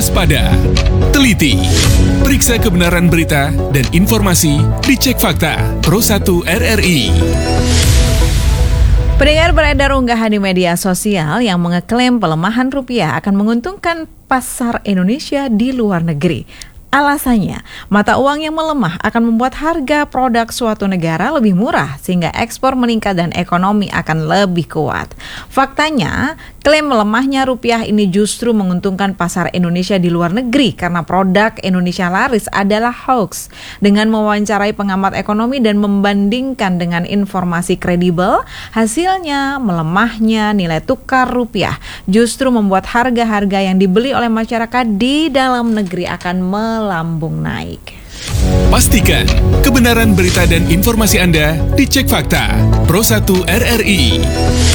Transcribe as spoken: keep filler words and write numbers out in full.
waspada, teliti, periksa kebenaran berita dan informasi di Cek Fakta Pro satu R R I. Pendengar, beredar unggahan di media sosial yang mengeklaim pelemahan rupiah akan menguntungkan pasar Indonesia di luar negeri. Alasannya, mata uang yang melemah akan membuat harga produk suatu negara lebih murah sehingga ekspor meningkat dan ekonomi akan lebih kuat. Faktanya, klaim melemahnya rupiah ini justru menguntungkan pasar Indonesia di luar negeri karena produk Indonesia laris adalah hoax. Dengan mewawancarai pengamat ekonomi dan membandingkan dengan informasi kredibel, hasilnya melemahnya nilai tukar rupiah justru membuat harga-harga yang dibeli oleh masyarakat di dalam negeri akan melambung naik. Pastikan kebenaran berita dan informasi Anda di Cek Fakta Pro satu R R I.